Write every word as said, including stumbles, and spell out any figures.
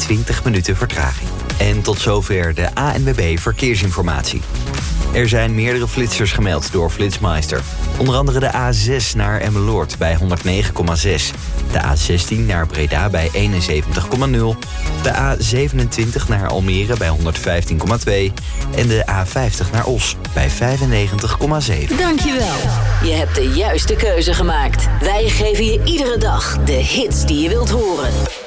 twintig minuten vertraging. En tot zover de A N W B Verkeersinformatie. Er zijn meerdere flitsers gemeld door Flitsmeister. Onder andere de A zes naar Emmeloord bij honderdnegen komma zes. De A zestien naar Breda bij eenenzeventig komma nul. De A zevenentwintig naar Almere bij honderdvijftien komma twee. En de A vijftig naar Os bij vijfennegentig komma zeven. Dankjewel. Je hebt de juiste keuze gemaakt. Wij geven je iedere dag de hits die je wilt horen.